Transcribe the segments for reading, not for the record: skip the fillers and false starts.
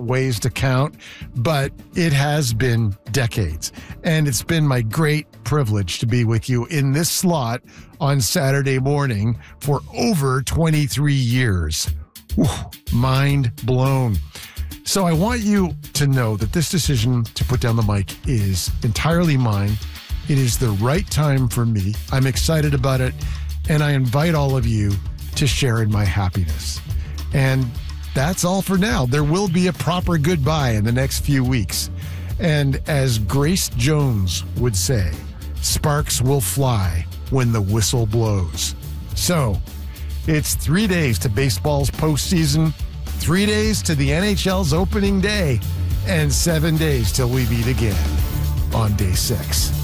ways to count, but it has been decades. And it's been my great privilege to be with you in this slot on Saturday morning for over 23 years. Whew, mind blown. So I want you to know that this decision to put down the mic is entirely mine. It is the right time for me. I'm excited about it, and I invite all of you to share in my happiness. And that's all for now. There will be a proper goodbye in the next few weeks. And as Grace Jones would say, sparks will fly when the whistle blows. So it's 3 days to baseball's postseason, 3 days to the NHL's opening day, and 7 days till we meet again on day 6.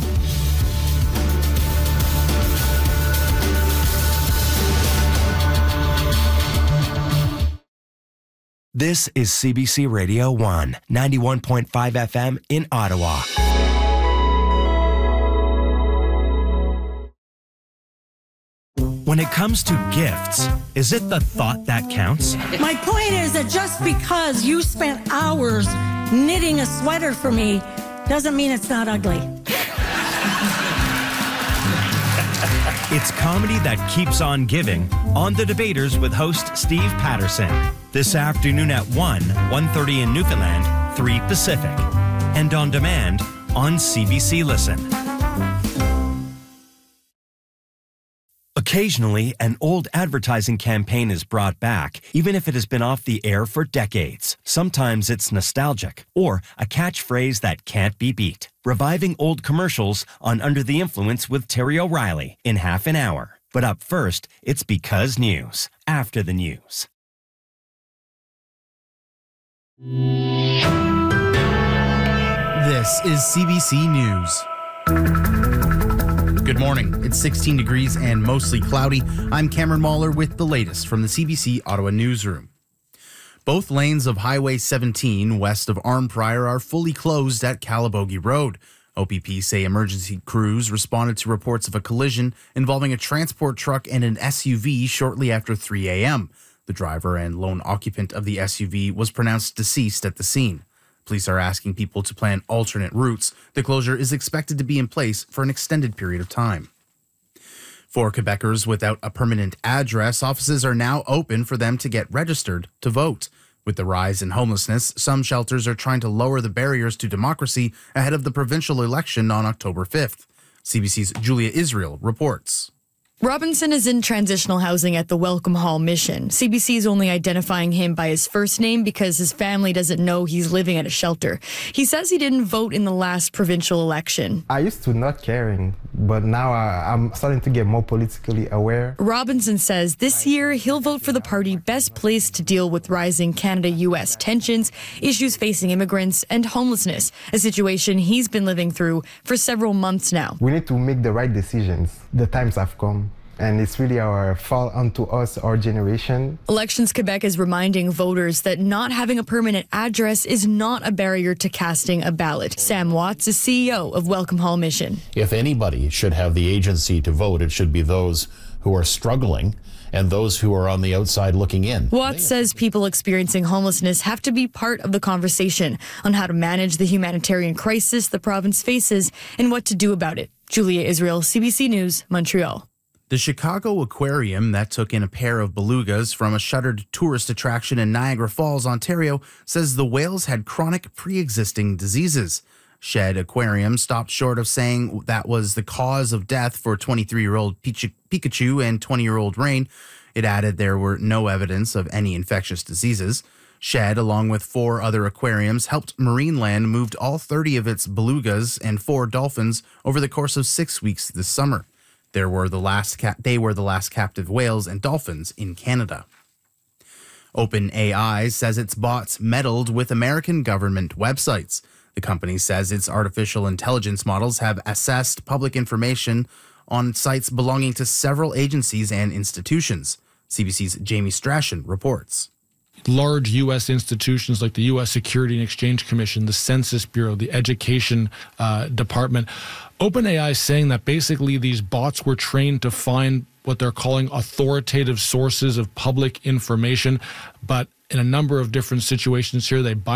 This is CBC Radio 1, 91.5 FM in Ottawa. When it comes to gifts, is it the thought that counts? My point is that just because you spent hours knitting a sweater for me doesn't mean it's not ugly. It's comedy that keeps on giving on The Debaters with host Steve Patterson. This afternoon at 1:30 in Newfoundland, 3 Pacific. And on demand on CBC Listen. Occasionally, an old advertising campaign is brought back, even if it has been off the air for decades. Sometimes it's nostalgic, or a catchphrase that can't be beat. Reviving old commercials on Under the Influence with Terry O'Reilly in half an hour. But up first, it's Because News, after the news. This is CBC News. Good morning. It's 16 degrees and mostly cloudy. I'm Cameron Mahler with the latest from the CBC Ottawa newsroom. Both lanes of Highway 17 west of Arnprior are fully closed at Calabogie Road. OPP say emergency crews responded to reports of a collision involving a transport truck and an SUV shortly after 3 a.m. The driver and lone occupant of the SUV was pronounced deceased at the scene. Police are asking people to plan alternate routes. The closure is expected to be in place for an extended period of time. For Quebecers without a permanent address, offices are now open for them to get registered to vote. With the rise in homelessness, some shelters are trying to lower the barriers to democracy ahead of the provincial election on October 5th. CBC's Julia Israel reports. Robinson is in transitional housing at the Welcome Hall Mission. CBC is only identifying him by his first name because his family doesn't know he's living at a shelter. He says he didn't vote in the last provincial election. I used to not caring, but now I'm starting to get more politically aware. Robinson says this year he'll vote for the party best placed to deal with rising Canada-US tensions, issues facing immigrants, and homelessness, a situation he's been living through for several months now. We need to make the right decisions. The times have come. And it's really our fault unto us, our generation. Elections Quebec is reminding voters that not having a permanent address is not a barrier to casting a ballot. Sam Watts is CEO of Welcome Hall Mission. If anybody should have the agency to vote, it should be those who are struggling and those who are on the outside looking in. Watts says people experiencing homelessness have to be part of the conversation on how to manage the humanitarian crisis the province faces and what to do about it. Julia Israel, CBC News, Montreal. The Chicago Aquarium that took in a pair of belugas from a shuttered tourist attraction in Niagara Falls, Ontario, says the whales had chronic pre-existing diseases. Shed Aquarium stopped short of saying that was the cause of death for 23-year-old Pikachu and 20-year-old Rain. It added there were no evidence of any infectious diseases. Shed, along with 4 other aquariums, helped Marineland move all 30 of its belugas and 4 dolphins over the course of 6 weeks this summer. They were the last captive whales and dolphins in Canada. OpenAI says its bots meddled with American government websites. The company says its artificial intelligence models have assessed public information on sites belonging to several agencies and institutions. CBC's Jamie Strachan reports. Large U.S. institutions like the U.S. Security and Exchange Commission, the Census Bureau, the Education Department. OpenAI is saying that basically these bots were trained to find what they're calling authoritative sources of public information, but in a number of different situations here, they